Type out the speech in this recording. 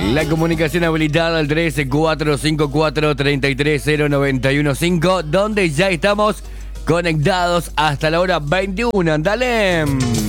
La comunicación habilitada al 13454-3309115, donde ya estamos conectados hasta la hora 21. ¡Dale!